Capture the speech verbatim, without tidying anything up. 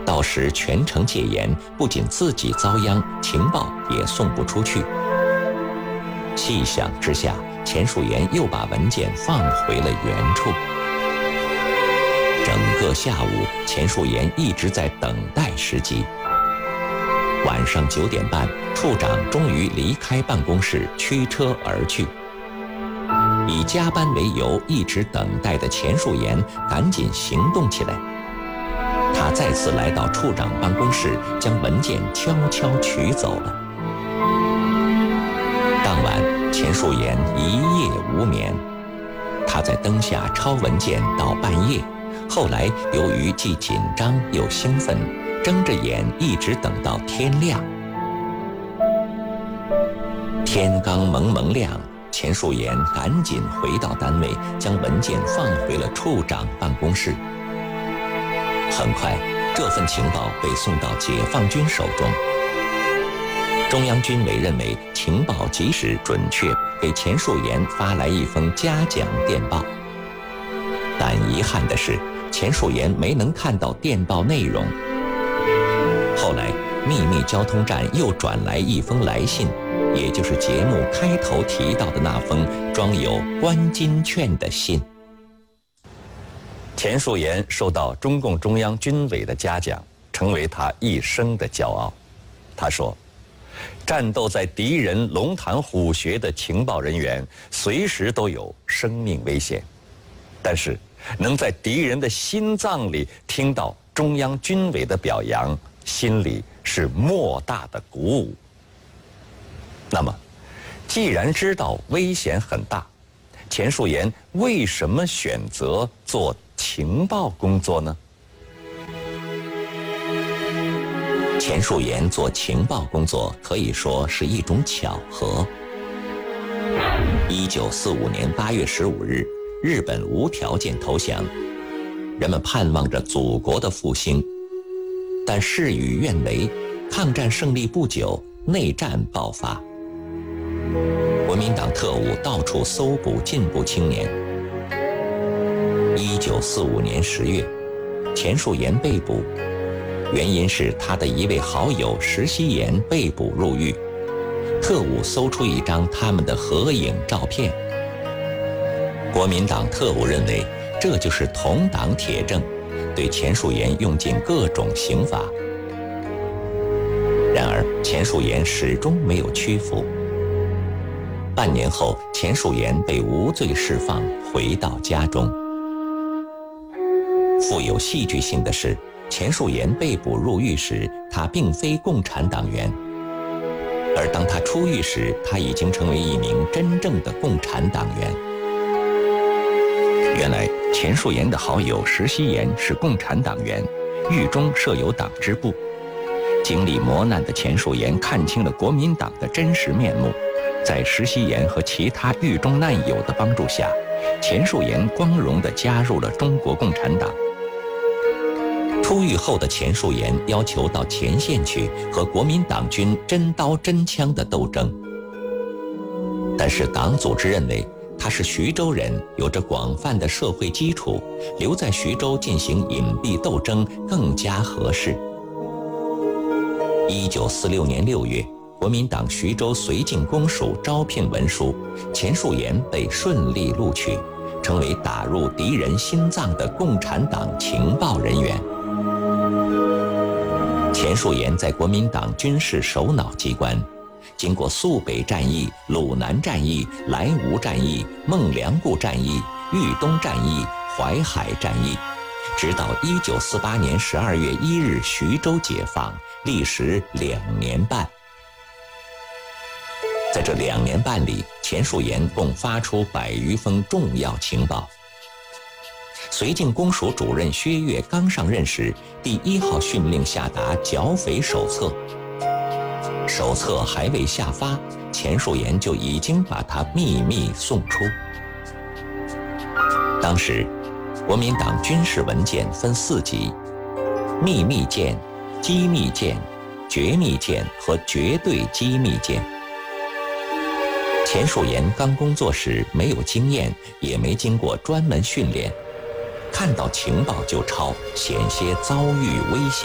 到时全城戒严，不仅自己遭殃，情报也送不出去。细想之下，钱树岩又把文件放回了原处。整个下午，钱树岩一直在等待时机。晚上九点半，处长终于离开办公室，驱车而去。以加班为由，一直等待的钱树岩赶紧行动起来。他再次来到处长办公室，将文件悄悄取走了。当晚，钱树岩一夜无眠，他在灯下抄文件到半夜。后来由于既紧张又兴奋，睁着眼一直等到天亮。天刚蒙蒙亮，钱树岩赶紧回到单位，将文件放回了处长办公室。很快，这份情报被送到解放军手中。中央军委认为情报及时准确，给钱树岩发来一封嘉奖电报。但遗憾的是，钱树岩没能看到电报内容。后来，秘密交通站又转来一封来信，也就是节目开头提到的那封装有关金券的信。钱树岩受到中共中央军委的嘉奖，成为他一生的骄傲。他说，战斗在敌人龙潭虎穴的情报人员随时都有生命危险，但是能在敌人的心脏里听到中央军委的表扬，心里是莫大的鼓舞。那么，既然知道危险很大，钱树岩为什么选择做情报工作呢？钱树岩做情报工作可以说是一种巧合。一九四五年八月十五日，日本无条件投降，人们盼望着祖国的复兴，但事与愿违，抗战胜利不久，内战爆发。国民党特务到处搜捕进步青年。一九四五年十月，钱树岩被捕，原因是他的一位好友石锡岩被捕入狱，特务搜出一张他们的合影照片。国民党特务认为这就是同党铁证，对钱树岩用尽各种刑罚。然而钱树岩始终没有屈服。半年后，钱树岩被无罪释放，回到家中。富有戏剧性的是，钱树岩被捕入狱时，他并非共产党员，而当他出狱时，他已经成为一名真正的共产党员。原来钱树岩的好友石锡岩是共产党员，狱中设有党支部。经历磨难的钱树岩看清了国民党的真实面目，在石锡岩和其他狱中难友的帮助下，钱树岩光荣地加入了中国共产党。出狱后的钱树岩要求到前线去和国民党军真刀真枪的斗争，但是党组织认为他是徐州人，有着广泛的社会基础，留在徐州进行隐蔽斗争更加合适。一九四六年六月，国民党徐州绥靖公署招聘文书，钱树岩被顺利录取，成为打入敌人心脏的共产党情报人员。钱树岩在国民党军事首脑机关，经过肃北战役、鲁南战役、莱芜战役、孟良崮战役、豫东战役、淮海战役，直到一九四八年十二月一日徐州解放，历时两年半。在这两年半里，钱树岩共发出百余封重要情报。绥靖公署主任薛岳刚上任时，第一号训令下达剿匪手册。手册还未下发，钱树岩就已经把它秘密送出。当时，国民党军事文件分四级：秘密件、机密件、绝密件和绝对机密件。钱树岩刚工作时没有经验，也没经过专门训练，看到情报就抄，险些遭遇危险。